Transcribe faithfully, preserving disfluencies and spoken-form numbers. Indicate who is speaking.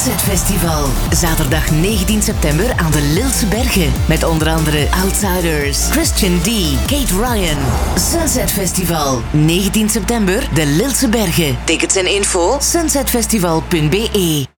Speaker 1: Sunset Festival. Zaterdag negentien september aan de Lilse Bergen. Met onder andere Outsiders, Christian D, Kate Ryan. Sunset Festival. negentien september, de Lilse Bergen. Tickets en info sunset festival punt be.